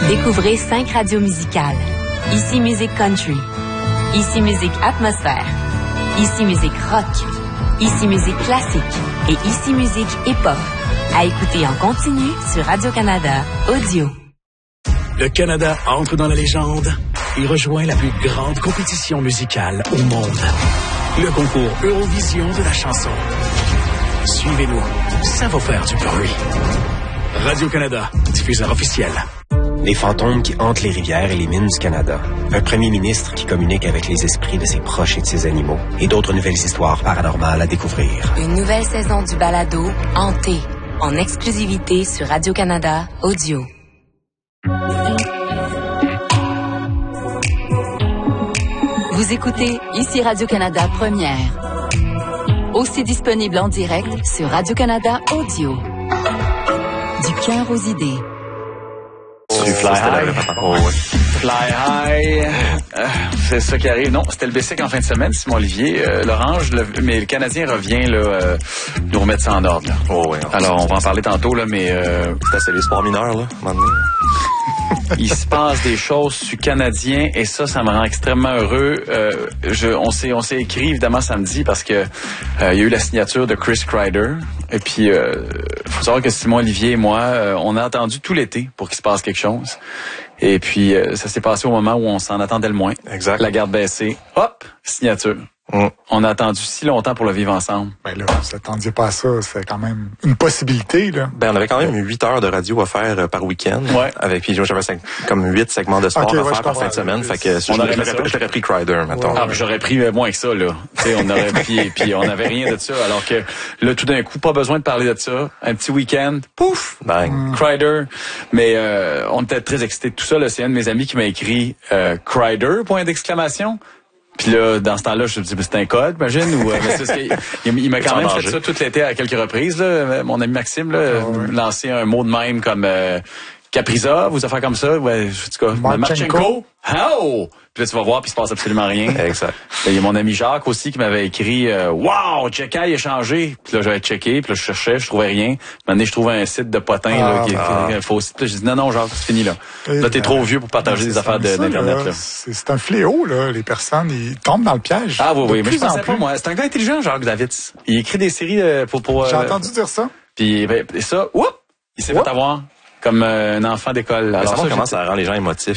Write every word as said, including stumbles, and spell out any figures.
Découvrez cinq radios musicales. Ici Musique Country. Ici Musique Atmosphère. Ici Musique Rock. Ici Musique Classique. Et Ici Musique Hip-Hop. À écouter en continu sur Radio-Canada Audio. Le Canada entre dans la légende et rejoint la plus grande compétition musicale au monde. Le concours Eurovision de la chanson. Suivez-nous, ça va faire du bruit. Radio-Canada, diffuseur officiel. Les fantômes qui hantent les rivières et les mines du Canada. Un premier ministre qui communique avec les esprits de ses proches et de ses animaux. Et d'autres nouvelles histoires paranormales à découvrir. Une nouvelle saison du balado Hanté, en exclusivité sur Radio-Canada Audio. Vous écoutez Ici Radio-Canada Première. Aussi disponible en direct sur Radio-Canada Audio. Du cœur aux idées. Du fly high. Oh, ouais. Fly high. Euh, c'est ça qui arrive. Non, c'était le Bessic en fin de semaine, Simon Olivier. Euh, L'Orange, le, mais le Canadien revient là, euh, nous remettre ça en ordre. Là. Oh, ouais, Alors, on va en parler tantôt, là, mais... Euh, c'est assez les sports mineurs, là, maintenant. Il se passe des choses sur Canadien et ça, ça me rend extrêmement heureux. Euh, je, on s'est, on s'est écrit évidemment samedi parce que euh, il y a eu la signature de Chris Kreider. Et puis, euh, faut savoir que Simon Olivier et moi, euh, on a attendu tout l'été pour qu'il se passe quelque chose. Et puis, euh, ça s'est passé au moment où on s'en attendait le moins. Exact. La garde baissée, hop, signature. Mm. On a attendu si longtemps pour le vivre ensemble. Ben là, vous attendiez pas à ça. C'est quand même une possibilité, là. Ben, on avait quand même huit heures de radio à faire euh, par week-end. Ouais. Avec, puis j'avais cinq, comme huit segments de sport okay, à ouais, faire par fin de semaine. Fait que si je l'aurais, j'aurais pris Kreider, mettons. Ah, j'aurais pris moins que ça, là. Tu sais, on aurait pris, puis on n'avait rien de ça. Alors que, là, tout d'un coup, pas besoin de parler de ça. Un petit week-end, pouf! Bang. Mm. Kreider. Mais, euh, on était très excités de tout ça, là. C'est un de mes amis qui m'a écrit, euh, Kreider, point d'exclamation. Puis là, dans ce temps-là, je me dis, c'est un code, imagine, ou euh, c'est qu'il, il, il m'a quand même fait ça tout l'été à quelques reprises, là. Mon ami Maxime, là, oh, oui. lancé un mot de même comme euh, Kaprizov, ou des affaires comme ça, ouais, en tout cas, Marchenko. Oh! Puis là, tu vas voir, puis il se passe absolument rien. Exact. Il y a mon ami Jacques aussi qui m'avait écrit euh, wow, Jekai a changé. Puis là, j'avais checké, puis là, je cherchais, je trouvais rien. Maintenant, je trouvais un site de potin ah, là, qui est ah. un faux site. Puis là, j'ai dit non, non, Jacques, c'est fini là. Et là, t'es euh, trop vieux pour partager des affaires de, ça, d'internet. Là, là. C'est, c'est un fléau, là. Les personnes, ils tombent dans le piège. Ah oui, oui, mais je pensais pas, moi. C'est un gars intelligent, Jacques Davids. Il écrit des séries euh, pour... pour euh, J'ai entendu dire ça. Puis ben, ça, oups, il s'est Oup. fait avoir comme euh, un enfant d'école. Alors, Alors ça, ça, comment ça rend les gens émotifs?